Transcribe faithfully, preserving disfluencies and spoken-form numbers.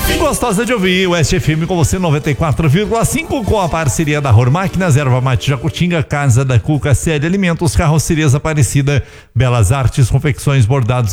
Gostosa de ouvir, o S F M com você noventa e quatro vírgula cinco, com a parceria da Ror Máquinas, Erva Mate Jacutinga, Casa da Cuca, C L Alimentos, Carrocerias Aparecida, Belas Artes, Confecções, Bordados